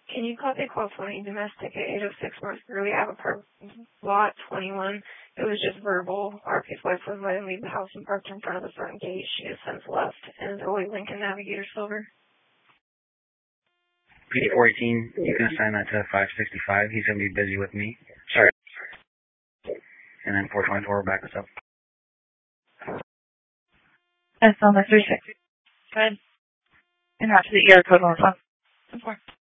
Can you copy call 20 domestic at 806 North Greeley Ave, lot 21? It was just verbal. RP's wife was letting leave the house and parked in front of the front gate. She has since left. And the white Lincoln Navigator Silver. P418, you can assign that to 565. He's going to be busy with me. Sorry. And then 424 will back us up. That's on the 36. Go ahead. And after the ER code on the phone.